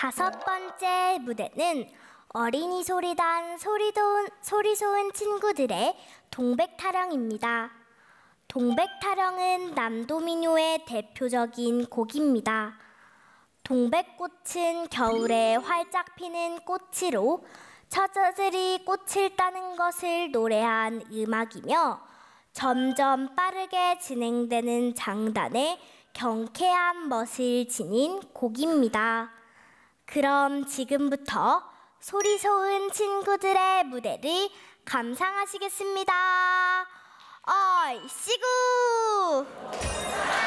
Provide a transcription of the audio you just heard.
5번째 무대는 어린이 소리단 소리 좋은 친구들의 동백타령입니다. 동백타령은 남도민요의 대표적인 곡입니다. 동백꽃은 겨울에 활짝 피는 꽃으로 처자들이 꽃을 따는 것을 노래한 음악이며 점점 빠르게 진행되는 장단에 경쾌한 멋을 지닌 곡입니다. 그럼 지금부터 소리 좋은 친구들의 무대를 감상하시겠습니다. 얼씨구!